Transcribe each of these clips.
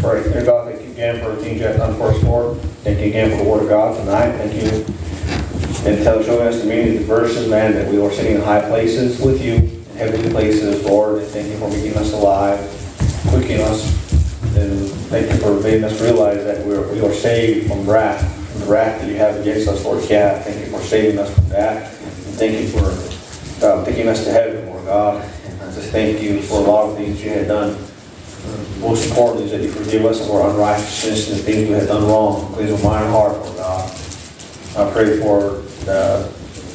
pray. Dear God, thank you again for the things you have done for us, Lord. Thank you again for the Word of God tonight. Thank you. And showing us the meaning of the verses, man, that we are sitting in high places with you, in heavenly places, Lord. And thank you for making us alive, quickening us. And thank you for making us realize that we are saved from wrath, from the wrath that you have against us, Lord. Yeah, thank you for saving us from that. And thank you for taking us to heaven, Lord God. And I just thank you for a lot of things you had done. Most importantly is that you forgive us of our unrighteousness and the things we have done wrong. Please with my heart, Lord God. I pray for I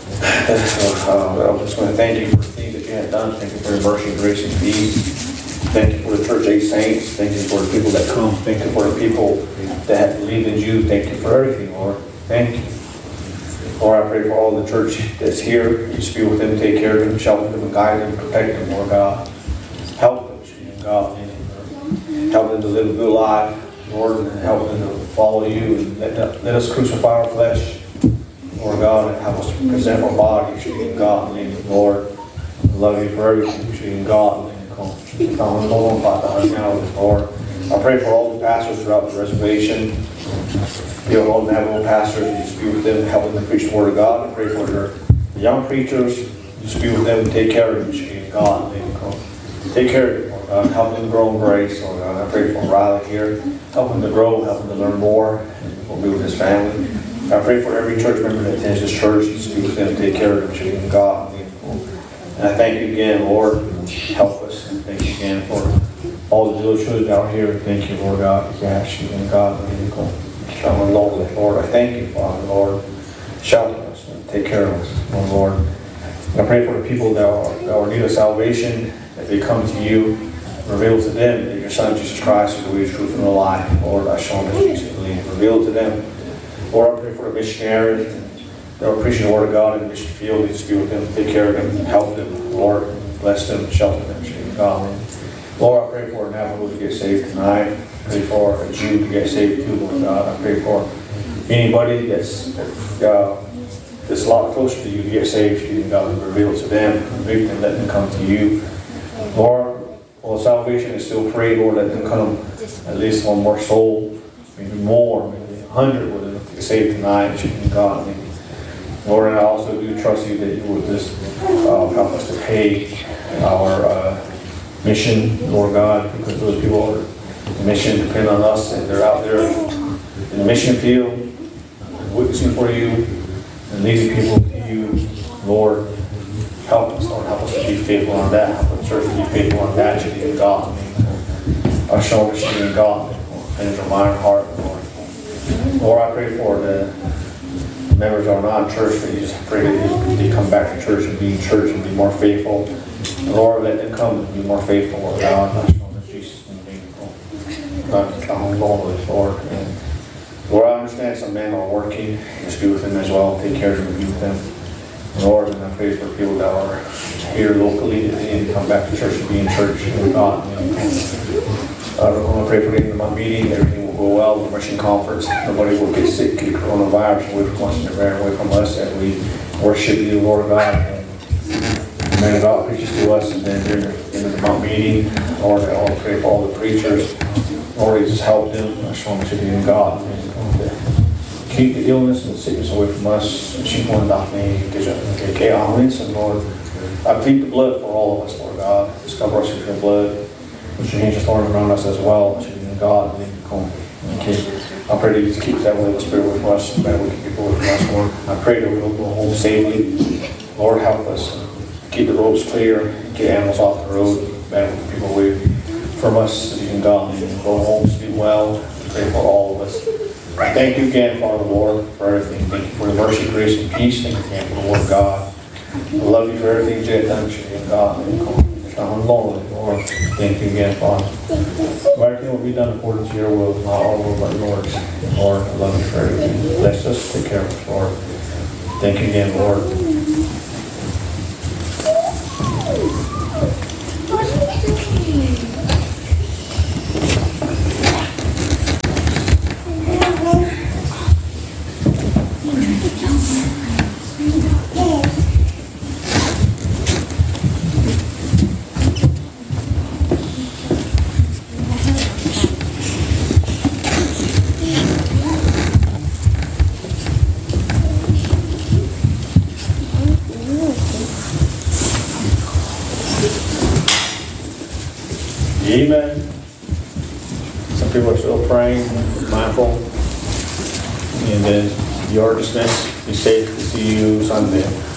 just want to thank you for the things that you have done. Thank you for your mercy, grace, and peace. Thank you for the church age saints. Thank you for the people that come. Thank you for the people that have believed in you. Thank you for everything, Lord. Thank you. Lord, I pray for all the church that's here. You just be with them, take care of them, shelter them, and guide them, protect them, Lord God. Help them, God. Help them to live a good life, Lord, and help them to follow you. And let us crucify our flesh, Lord God, and help us present our body to you, God, and Lord. I love you for everything, to you, God. Lord, I pray for all the pastors throughout the reservation. You know, all the Navajo pastors, you just be with them, help them to preach the Word of God. I pray for the young preachers, just be with them and take care of them, to you, God. Take care of them. Help them grow in grace. Lord God, I pray for Riley here. Help him to grow, help him to learn more, and we'll be with his family. I pray for every church member that attends this church. You speak with them, take care of them, children, God. And I thank you again, Lord. Help us. And thank you again for all the little children out here. Thank you, Lord God. Yes, you and God. Lord, I thank you, Father, Lord. Shelter us and take care of us, oh Lord. I pray for the people that are in need of salvation, that they come to you. Reveal to them that your Son, Jesus Christ, is the way, the truth, and the life. Lord, I show them Jesus. Reveal to them. Lord, I pray for the missionaries that are preaching the Word of God in the mission field. Just be with them, take care of them, help them, Lord. Bless them, shelter them, God. Lord, I pray for Navajo to get saved tonight. I pray for a Jew to get saved too, Lord God. I pray for anybody that's a lot closer to you to get saved, you God. Reveal to them, convict them, let them come to you. Lord, well, salvation is still free, Lord. Let them come at least one more soul, maybe more, maybe 100 would get saved tonight, God. Lord, and I also do trust you that you would just help us to pay our mission, Lord God, because those people are the mission depend on us, and they're out there in the mission field, witnessing for you, and leading people to you, Lord. Help us, Lord. Help us to be faithful on that. Help the church to be faithful on that, to be God. Our shoulders to be God. And our mind and heart, Lord. Lord, I pray for the members of our non-church that you just pray that they come back to church and be in church and be more faithful. Lord, let them come and be more faithful, Lord God. I show them Jesus in the name. God, come Lord, Lord. And Lord, I understand some men are working. Just be with them as well. Take care of them and be with them. Lord, and I pray for people that are here locally that they need to come back to church and be in church and God. I want to pray for the end of my meeting. Everything will go well. The mission conference. Nobody will get sick, get coronavirus away from us and away from us. And we worship you, Lord God. And the man of God preaches to us. And then during the end of the month meeting, Lord, I want to pray for all the preachers. Lord, you just help them. I show them to you in God. Keep the illness and the sickness away from us. And Lord, I plead the blood for all of us, Lord God. Just cover us with your blood. Put your angels around us as well. God, I pray that you keep that Holy Spirit with us, that we keep people with us, Lord. I pray that we'll go home safely. Lord, help us. Keep the roads clear. Get animals off the road. Man, keep people away from us. So you can God, go home, sleep well. Pray for all of us. Thank you again, Father, Lord, for everything. Thank you for the mercy, grace, and peace. Thank you again for the Word of God. I love you for everything you have done, and God. I'm lonely, Lord. Thank you again, Father. Everything will be done according to your will, not our will, but yours. Lord, I love you for everything. Bless us, take care of us, Lord. Thank you again, Lord. Amen. Some people are still praying, mindful. And then you are dismissed. Be safe to see you Sunday.